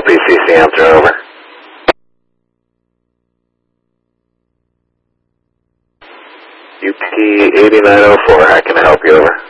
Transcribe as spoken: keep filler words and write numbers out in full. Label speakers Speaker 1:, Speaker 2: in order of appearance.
Speaker 1: B C C answer, over. U P eighty-nine oh four, how can I help you, over?